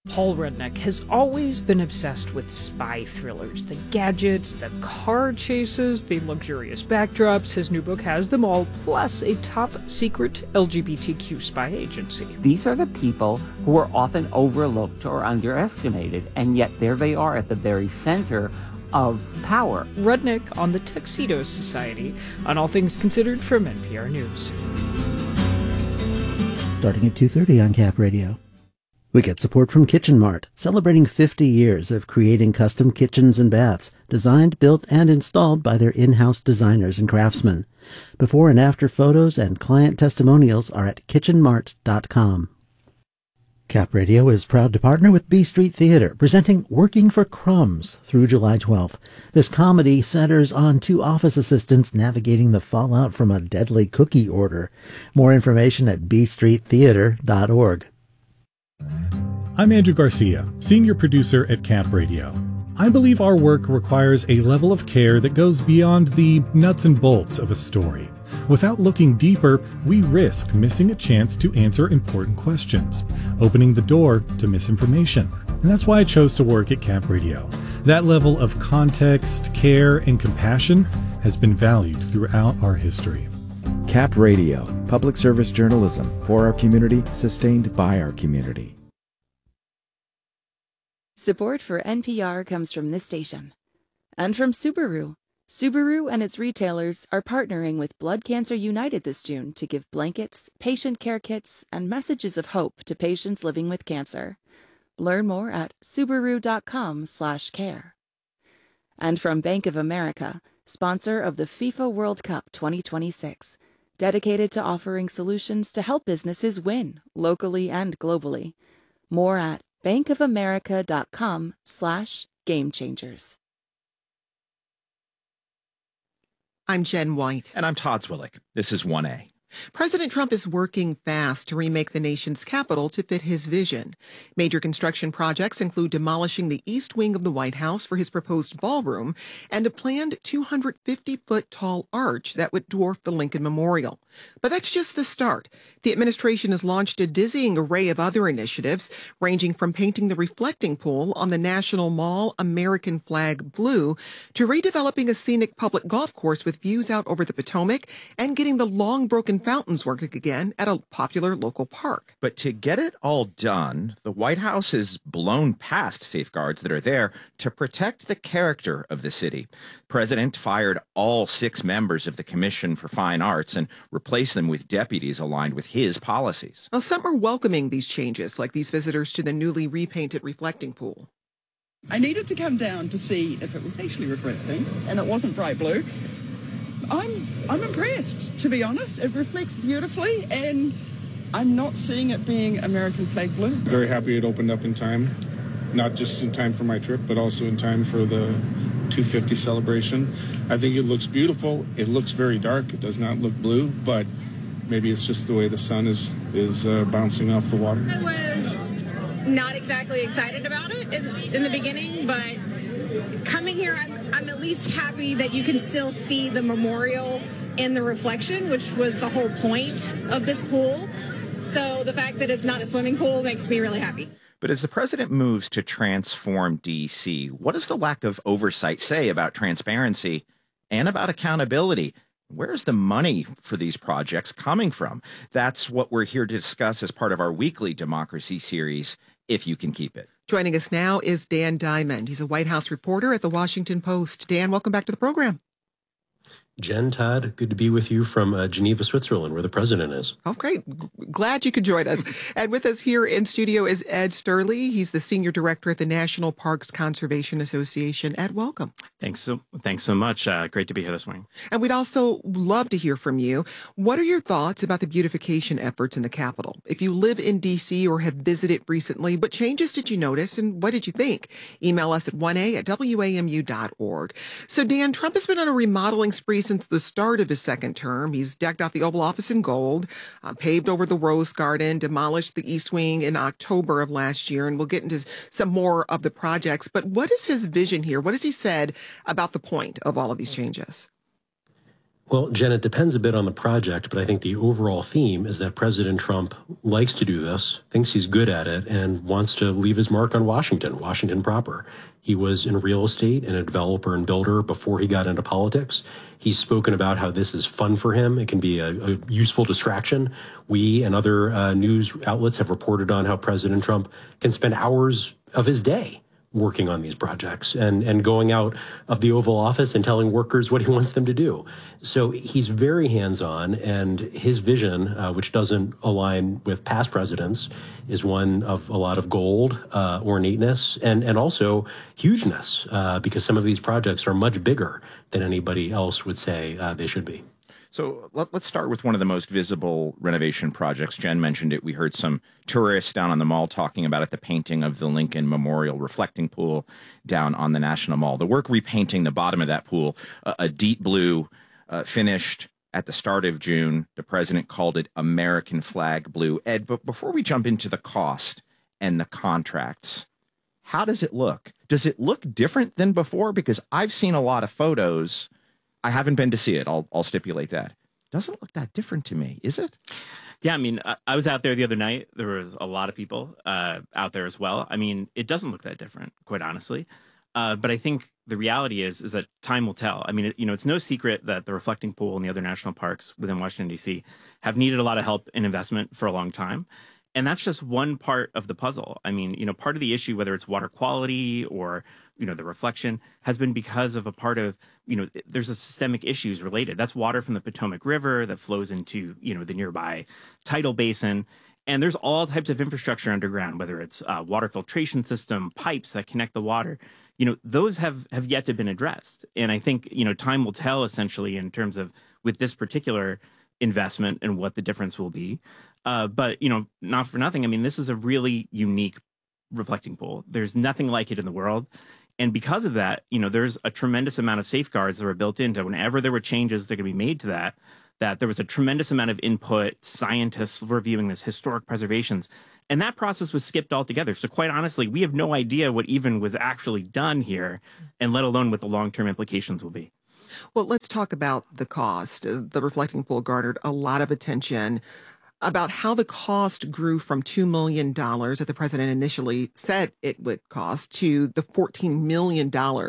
Paul Rudnick has always been obsessed with spy thrillers. The gadgets, the car chases, the luxurious backdrops. His new book has them all, plus a top-secret LGBTQ spy agency. These are the people who are often overlooked or underestimated, and yet there they are at the very center of power. Rudnick on the Tuxedo Society, on All Things Considered from NPR News. Starting at 2:30 on Cap Radio. We get support from Kitchen Mart, celebrating 50 years of creating custom kitchens and baths, designed, built, and installed by their in-house designers and craftsmen. Before and after photos and client testimonials are at kitchenmart.com. Cap Radio is proud to partner with B Street Theater, presenting Working for Crumbs through July 12th. This comedy centers on two office assistants navigating the fallout from a deadly cookie order. More information at bstreettheater.org. I'm Andrew Garcia, senior producer at Cap Radio. I believe our work requires a level of care that goes beyond the nuts and bolts of a story. Without looking deeper, we risk missing a chance to answer important questions, opening the door to misinformation. And that's why I chose to work at Cap Radio. That level of context, care, and compassion has been valued throughout our history. Cap Radio, public service journalism for our community, sustained by our community. Support for NPR comes from this station and from Subaru. Subaru and its retailers are partnering with Blood Cancer United this June to give blankets, patient care kits, and messages of hope to patients living with cancer. Learn more at subaru.com/care. And from Bank of America, sponsor of the FIFA World Cup 2026, dedicated to offering solutions to help businesses win locally and globally. More at bankofamerica.com/gamechangers. I'm Jen White. And I'm Todd Zwillick. This is 1A. President Trump is working fast to remake the nation's capital to fit his vision. Major construction projects include demolishing the east wing of the White House for his proposed ballroom and a planned 250-foot-tall arch that would dwarf the Lincoln Memorial. But that's just the start. The administration has launched a dizzying array of other initiatives, ranging from painting the reflecting pool on the National Mall American flag blue to redeveloping a scenic public golf course with views out over the Potomac and getting the long broken fountains working again at a popular local park. But to get it all done, the White House has blown past safeguards that are there to protect the character of the city. The president fired all 6 members of the Commission for Fine Arts and replaced them with deputies aligned with his policies. Well, some are welcoming these changes, like these visitors to the newly repainted reflecting pool. I needed to come down to see if it was actually reflecting, and it wasn't bright blue. I'm impressed, to be honest. It reflects beautifully, and I'm not seeing it being American flag blue. Very happy it opened up in time, not just in time for my trip, but also in time for the 250 celebration. I think it looks beautiful. It looks very dark. It does not look blue, but maybe it's just the way the sun is bouncing off the water. I was not exactly excited about it in the beginning, but coming here, I'm at least happy that you can still see the memorial in the reflection, which was the whole point of this pool. So the fact that it's not a swimming pool makes me really happy. But as the president moves to transform D.C., what does the lack of oversight say about transparency and about accountability? Where's the money for these projects coming from? That's what we're here to discuss as part of our weekly democracy series, If You Can Keep It. Joining us now is Dan Diamond. He's a White House reporter at The Washington Post. Dan, welcome back to the program. Jen, Todd, good to be with you from Geneva, Switzerland, where the president is. Oh, great. Glad you could join us. And with us here in studio is Ed Sturley. He's the senior director at the National Parks Conservation Association. Ed, welcome. Thanks so much. Great to be here this morning. And we'd also love to hear from you. What are your thoughts about the beautification efforts in the Capitol? If you live in D.C. or have visited recently, what changes did you notice and what did you think? Email us at 1a@wamu.org. So, Dan, Trump has been on a remodeling spree since the start of his second term. He's decked out the Oval Office in gold, paved over the Rose Garden, demolished the East Wing in October of last year, and we'll get into some more of the projects. But what is his vision here? What has he said about the point of all of these changes? Well, Jen, it depends a bit on the project, but I think the overall theme is that President Trump likes to do this, thinks he's good at it, and wants to leave his mark on Washington proper. He was in real estate and a developer and builder before he got into politics. He's spoken about how this is fun for him. It can be a useful distraction. We and other news outlets have reported on how President Trump can spend hours of his day working on these projects and going out of the Oval Office and telling workers what he wants them to do. So he's very hands-on, and his vision, which doesn't align with past presidents, is one of a lot of gold, ornateness, and also hugeness, because some of these projects are much bigger than anybody else would say they should be. So let's start with one of the most visible renovation projects. Jen mentioned it. We heard some tourists down on the mall talking about it, the painting of the Lincoln Memorial reflecting pool down on the National Mall. The work repainting the bottom of that pool, a deep blue, finished at the start of June. The president called it American flag blue. Ed, but before we jump into the cost and the contracts, how does it look? Does it look different than before? Because I've seen a lot of photos. I haven't been to see it. I'll stipulate that. Doesn't look that different to me, is it? Yeah, I mean, I was out there the other night. There was a lot of people out there as well. I mean, it doesn't look that different, quite honestly. But I think the reality is that time will tell. I mean, it's no secret that the reflecting pool and the other national parks within Washington, D.C. have needed a lot of help and investment for a long time. And that's just one part of the puzzle. I mean, part of the issue, whether it's water quality or, the reflection, has been because of a part of, there's a systemic issues related. That's water from the Potomac River that flows into, the nearby tidal basin. And there's all types of infrastructure underground, whether it's water filtration system, pipes that connect the water. Those have yet to have been addressed. And I think, time will tell, essentially, in terms of with this particular investment and what the difference will be. But, not for nothing. I mean, this is a really unique reflecting pool. There's nothing like it in the world. And because of that, there's a tremendous amount of safeguards that were built into whenever there were changes that could be made to that there was a tremendous amount of input, scientists reviewing this, historic preservations. And that process was skipped altogether. So quite honestly, we have no idea what even was actually done here, and let alone what the long-term implications will be. Well, let's talk about the cost. The reflecting pool garnered a lot of attention about how the cost grew from $2 million that the president initially said it would cost to the $14 million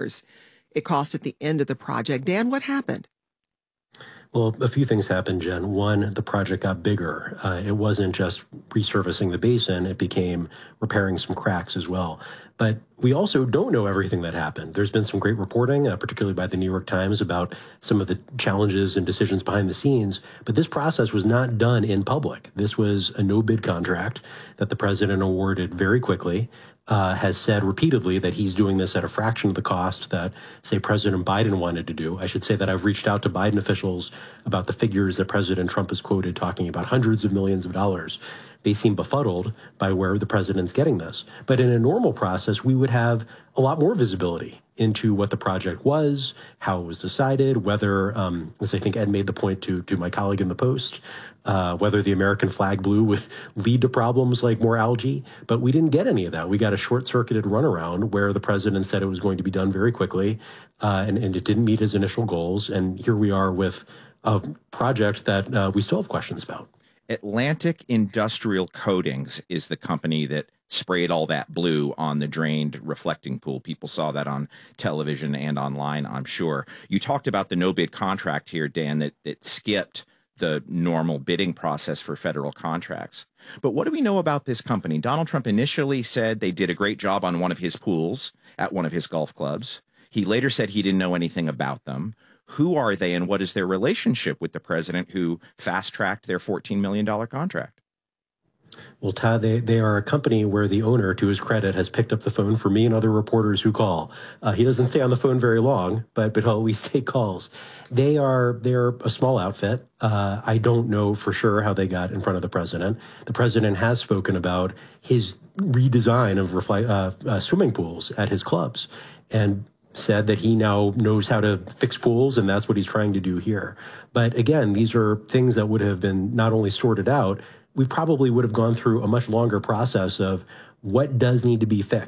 it cost at the end of the project. Dan, what happened? Well, a few things happened, Jen. One, the project got bigger. It wasn't just resurfacing the basin. It became repairing some cracks as well. But we also don't know everything that happened. There's been some great reporting, particularly by the New York Times, about some of the challenges and decisions behind the scenes. But this process was not done in public. This was a no-bid contract that the president awarded very quickly. Has said repeatedly that he's doing this at a fraction of the cost that, say, President Biden wanted to do. I should say that I've reached out to Biden officials about the figures that President Trump has quoted, talking about hundreds of millions of dollars. They seem befuddled by where the president's getting this. But in a normal process, we would have a lot more visibility into what the project was, how it was decided, whether, as I think Ed made the point to my colleague in the Post, whether the American flag blue would lead to problems like more algae. But we didn't get any of that. We got a short-circuited runaround where the president said it was going to be done very quickly, and it didn't meet his initial goals. And here we are with a project that we still have questions about. Atlantic Industrial Coatings is the company that sprayed all that blue on the drained reflecting pool. People saw that on television and online, I'm sure. You talked about the no-bid contract here, Dan, that skipped the normal bidding process for federal contracts. But what do we know about this company? Donald Trump initially said they did a great job on one of his pools at one of his golf clubs. He later said he didn't know anything about them. Who are they, and what is their relationship with the president who fast-tracked their $14 million contract? Well, Todd, they are a company where the owner, to his credit, has picked up the phone for me and other reporters who call. He doesn't stay on the phone very long, but he'll at least take calls. They're a small outfit. I don't know for sure how they got in front of the president. The president has spoken about his redesign of swimming pools at his clubs, and said that he now knows how to fix pools, and that's what he's trying to do here. But again, these are things that would have been not only sorted out, we probably would have gone through a much longer process of what does need to be fixed.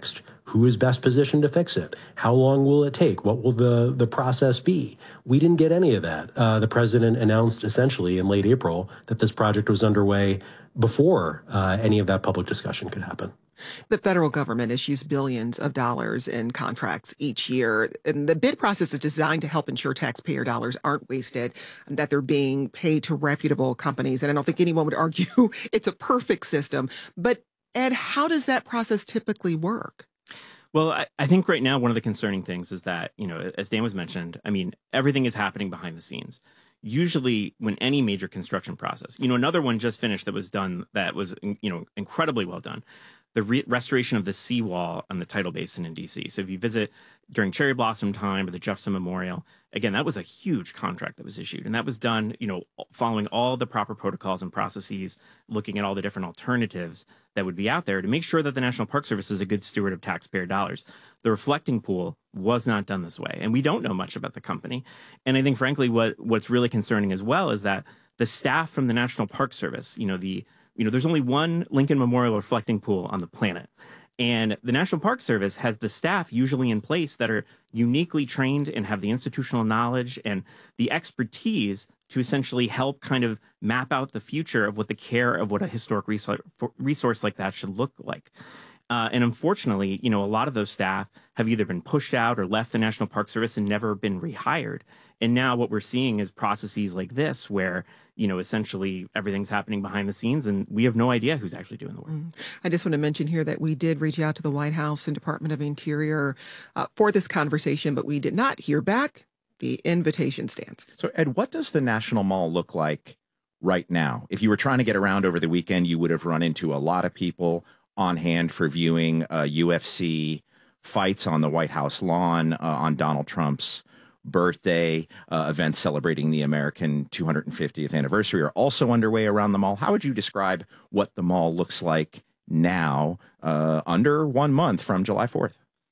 Who is best positioned to fix it? How long will it take? What will the process be? We didn't get any of that. The president announced essentially in late April that this project was underway before any of that public discussion could happen. The federal government issues billions of dollars in contracts each year, and the bid process is designed to help ensure taxpayer dollars aren't wasted, and that they're being paid to reputable companies. And I don't think anyone would argue it's a perfect system. But Ed, how does that process typically work? Well, I think right now one of the concerning things is that, as Dan was mentioned, I mean, everything is happening behind the scenes. Usually when any major construction process, another one just finished that was done, that was, incredibly well done. The restoration of the seawall on the tidal basin in D.C. So if you visit during cherry blossom time or the Jefferson Memorial, again, that was a huge contract that was issued. And that was done, following all the proper protocols and processes, looking at all the different alternatives that would be out there to make sure that the National Park Service is a good steward of taxpayer dollars. The reflecting pool was not done this way. And we don't know much about the company. And I think, frankly, what's really concerning as well is that the staff from the National Park Service, there's only one Lincoln Memorial reflecting pool on the planet. And the National Park Service has the staff usually in place that are uniquely trained and have the institutional knowledge and the expertise to essentially help kind of map out the future of what the care of what a historic resource like that should look like. And unfortunately, a lot of those staff have either been pushed out or left the National Park Service and never been rehired. And now what we're seeing is processes like this where, essentially everything's happening behind the scenes and we have no idea who's actually doing the work. I just want to mention here that we did reach out to the White House and Department of Interior for this conversation, but we did not hear back. The invitation stands. So, Ed, what does the National Mall look like right now? If you were trying to get around over the weekend, you would have run into a lot of people on hand for viewing UFC fights on the White House lawn on Donald Trump's birthday. Events celebrating the American 250th anniversary are also underway around the mall. How would you describe what the mall looks like now, under 1 month from July 4th?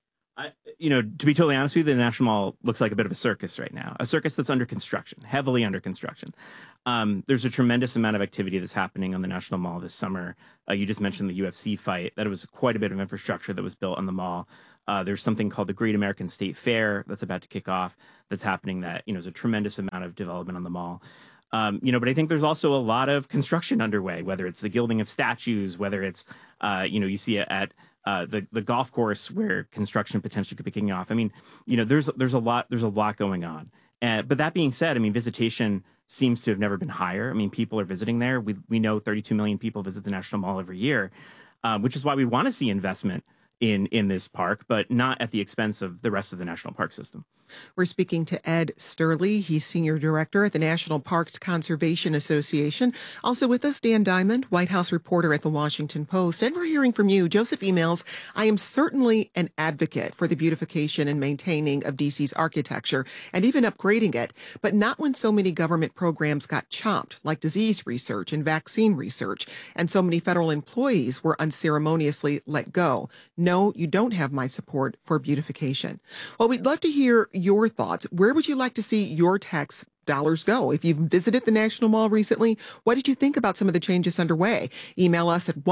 To be totally honest with you, the National Mall looks like a bit of a circus right now, a circus that's under construction, heavily under construction. There's a tremendous amount of activity that's happening on the National Mall this summer. You just mentioned the UFC fight. That was quite a bit of infrastructure that was built on the mall. There's something called the Great American State Fair that's about to kick off that's happening that, is a tremendous amount of development on the mall. But I think there's also a lot of construction underway, whether it's the gilding of statues, whether it's, you see it at the golf course where construction potentially could be kicking off. I mean, there's a lot going on. But that being said, I mean, visitation seems to have never been higher. I mean, people are visiting there. We know 32 million people visit the National Mall every year, which is why we want to see investment in this park, but not at the expense of the rest of the national park system. We're speaking to Ed Sturley. He's Senior Director at the National Parks Conservation Association. Also with us, Dan Diamond, White House reporter at The Washington Post. And we're hearing from you. Joseph emails, I am certainly an advocate for the beautification and maintaining of D.C.'s architecture and even upgrading it, but not when so many government programs got chopped, like disease research and vaccine research, and so many federal employees were unceremoniously let go. No, you don't have my support for beautification. Well, we'd love to hear your thoughts. Where would you like to see your tax dollars go? If you've visited the National Mall recently, what did you think about some of the changes underway? Email us at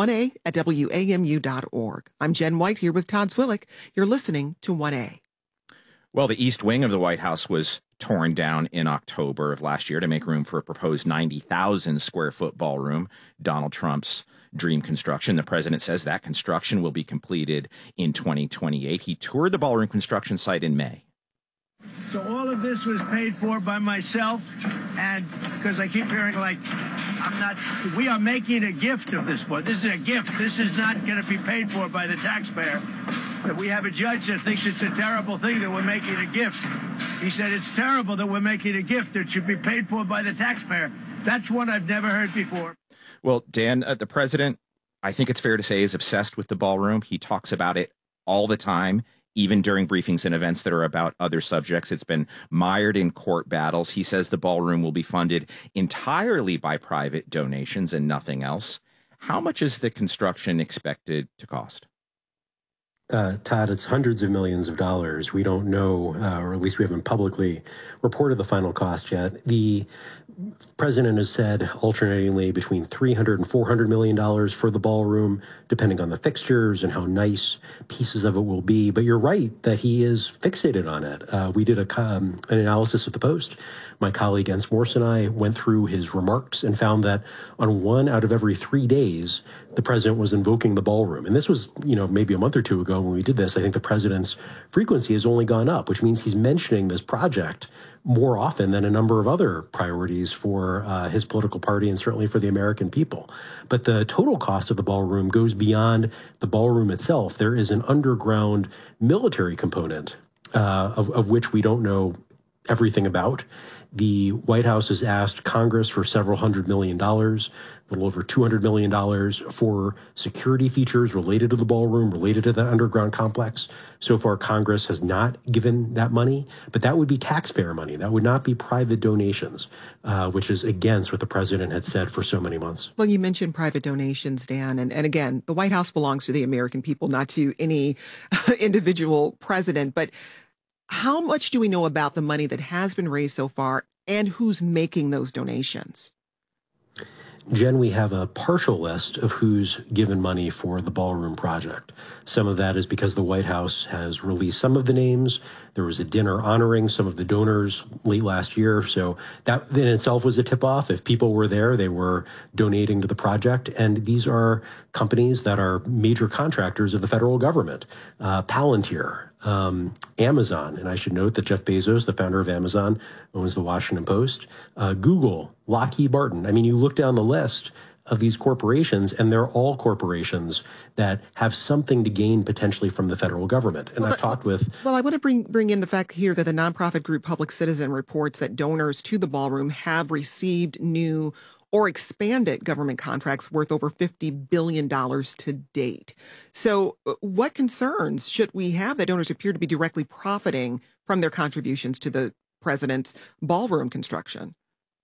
1a@wamu.org. I'm Jen White here with Todd Swillick. You're listening to 1A. Well, the East Wing of the White House was torn down in October of last year to make room for a proposed 90,000 square foot ballroom, Donald Trump's dream construction. The president says that construction will be completed in 2028. He toured the ballroom construction site in May. So all of this was paid for by myself, and because I keep hearing we are making a gift of this one. This is a gift. This is not going to be paid for by the taxpayer. But we have a judge that thinks it's a terrible thing that we're making a gift. He said it's terrible that we're making a gift that should be paid for by the taxpayer. That's one I've never heard before. Well, Dan, the president, I think it's fair to say, is obsessed with the ballroom. He talks about it all the time, even during briefings and events that are about other subjects. It's been mired in court battles. He says the ballroom will be funded entirely by private donations and nothing else. How much is the construction expected to cost? Todd, it's hundreds of millions of dollars. We don't know, or at least we haven't publicly reported the final cost yet. The president has said alternatingly between $300 and $400 million for the ballroom, depending on the fixtures and how nice pieces of it will be. But you're right that he is fixated on it. We did an analysis at the Post. My colleague Ence Morse and I went through his remarks and found that on 1 out of every 3 days, the president was invoking the ballroom. And this was, maybe a month or two ago when we did this. I think the president's frequency has only gone up, which means he's mentioning this project more often than a number of other priorities for his political party and certainly for the American people. But the total cost of the ballroom goes beyond the ballroom itself. There is an underground military component of which we don't know everything about. The White House has asked Congress for several $100 million, a little over $200 million for security features related to the ballroom, related to the underground complex. So far, Congress has not given that money, but that would be taxpayer money. That would not be private donations, which is against what the president had said for so many months. Well, you mentioned private donations, Dan. And again, the White House belongs to the American people, not to any individual president. But how much do we know about the money that has been raised so far and who's making those donations? Jen, we have a partial list of who's given money for the ballroom project. Some of that is because the White House has released some of the names. There was a dinner honoring some of the donors late last year. So that in itself was a tip-off. If people were there, they were donating to the project. And these are companies that are major contractors of the federal government. Palantir, Amazon, and I should note that Jeff Bezos, the founder of Amazon, owns the Washington Post, Google, Lockheed Martin. I mean, you look down the list of these corporations, and they're all corporations that have something to gain potentially from the federal government. And I've talked with... Well, I want to bring in the fact here that the nonprofit group Public Citizen reports that donors to the ballroom have received new or expanded government contracts worth over $50 billion to date. So what concerns should we have that donors appear to be directly profiting from their contributions to the president's ballroom construction?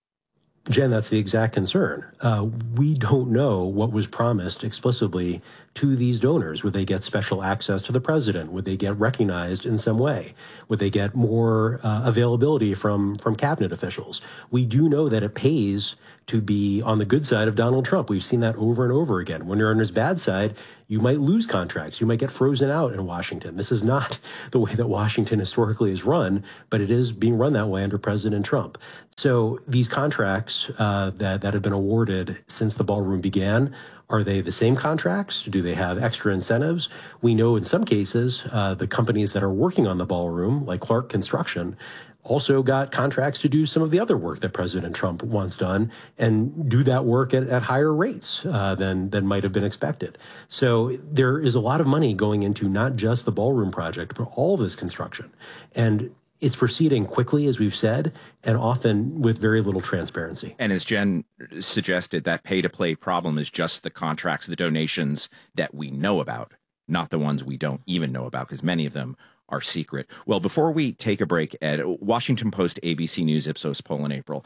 Jen, that's the exact concern. We don't know what was promised explicitly to these donors. Would they get special access to the president? Would they get recognized in some way? Would they get more availability from cabinet officials? We do know that it pays to be on the good side of Donald Trump. We've seen that over and over again. When you're on his bad side, you might lose contracts. You might get frozen out in Washington. This is not the way that Washington historically is run, but it is being run that way under President Trump. So these contracts that have been awarded since the ballroom began, are they the same contracts? Do they have extra incentives? We know in some cases, the companies that are working on the ballroom, like Clark Construction, also got contracts to do some of the other work that President Trump wants done and do that work at higher rates than might have been expected. So there is a lot of money going into not just the ballroom project, but all this construction. And it's proceeding quickly, as we've said, and often with very little transparency. And as Jen suggested, that pay-to-play problem is just the contracts, the donations that we know about, not the ones we don't even know about, because many of them are secret. Well, before we take a break, Ed, Washington Post, ABC News Ipsos poll in April,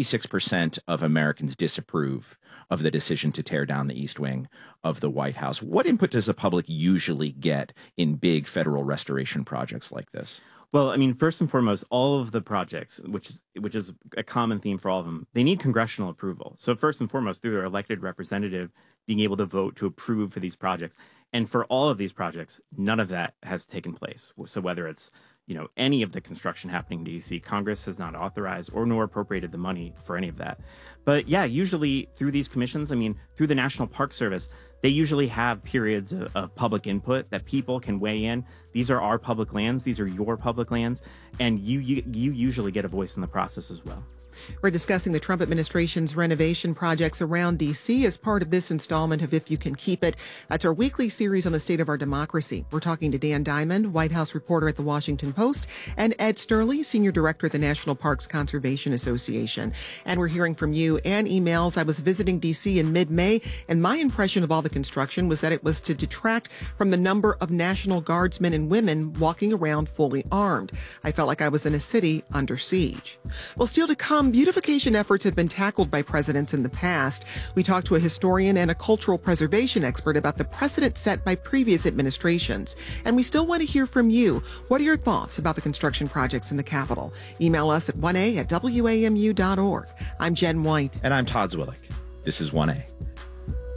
56% of Americans disapprove of the decision to tear down the East Wing of the White House. What input does the public usually get in big federal restoration projects like this? Well, I mean, first and foremost, all of the projects, which is a common theme for all of them, they need congressional approval. So first and foremost, through their elected representative being able to vote to approve for these projects. And for all of these projects, none of that has taken place. So whether it's, any of the construction happening in D.C., Congress has not authorized or nor appropriated the money for any of that. But yeah, usually through these commissions, through the National Park Service, they usually have periods of public input that people can weigh in. These are our public lands. These are your public lands. And you usually get a voice in the process as well. We're discussing the Trump administration's renovation projects around D.C. as part of this installment of If You Can Keep It. That's our weekly series on the state of our democracy. We're talking to Dan Diamond, White House reporter at the Washington Post, and Ed Sterly, senior director at the National Parks Conservation Association. And we're hearing from you and emails. I was visiting D.C. in mid-May, and my impression of all the construction was that it was to detract from the number of National Guardsmen and women walking around fully armed. I felt like I was in a city under siege. Well, still to come, beautification efforts have been tackled by presidents in the past. We talked to a historian and a cultural preservation expert about the precedent set by previous administrations. And we still want to hear from you. What are your thoughts about the construction projects in the Capitol? Email us at 1a@wamu.org. I'm Jen White. And I'm Todd Zwillich. This is 1A.